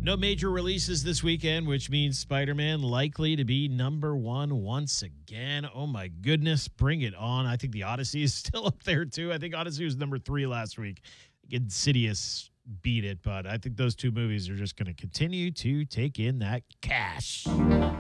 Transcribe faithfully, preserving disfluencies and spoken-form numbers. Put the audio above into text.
No major releases this weekend, which means Spider-Man likely to be number one once again. Oh my goodness, bring it on. I think the Odyssey is still up there too. I think Odyssey was number three last week. Insidious beat it, but I think those two movies are just going to continue to take in that cash.